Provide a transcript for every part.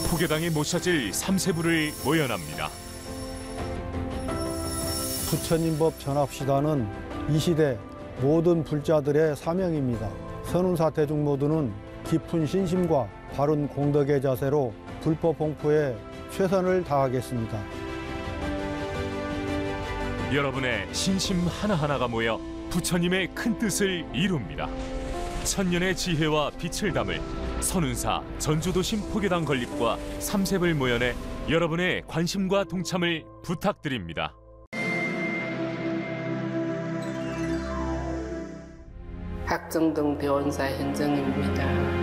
포교당에 모셔질 3세부를 모연합니다. 부처님법 전합시다는 이 시대 모든 불자들의 사명입니다. 선운사 대중 모두는 깊은 신심과 바른 공덕의 자세로 불법 홍포에 최선을 다하겠습니다. 여러분의 신심 하나하나가 모여 부처님의 큰 뜻을 이룹니다. 천년의 지혜와 빛을 담을 선운사 전주도심 포교당 건립과 3세불 모연에 여러분의 관심과 동참을 부탁드립니다. 학정동 대원사 현정입니다.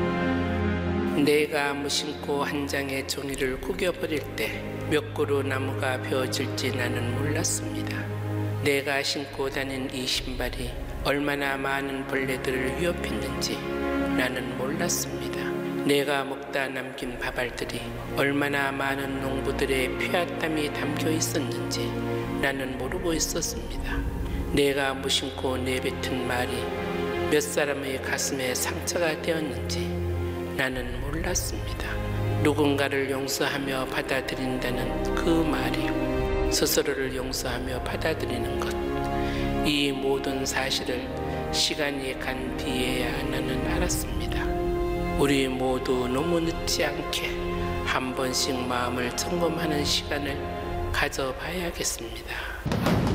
내가 무심코 한 장의 종이를 구겨버릴 때 몇 그루 나무가 베어질지 나는 몰랐습니다. 내가 신고 다닌 이 신발이 얼마나 많은 벌레들을 위협했는지 나는 몰랐습니다. 내가 먹다 남긴 밥알들이 얼마나 많은 농부들의 피와 땀이 담겨 있었는지 나는 모르고 있었습니다. 내가 무심코 내뱉은 말이 몇 사람의 가슴에 상처가 되었는지 나는 몰랐습니다. 누군가를 용서하며 받아들인다는 그 말이 스스로를 용서하며 받아들이는 것, 이 모든 사실을 시간이 간 뒤에야 나는 알았습니다. 우리 모두 너무 늦지 않게 한 번씩 마음을 점검하는 시간을 가져봐야겠습니다.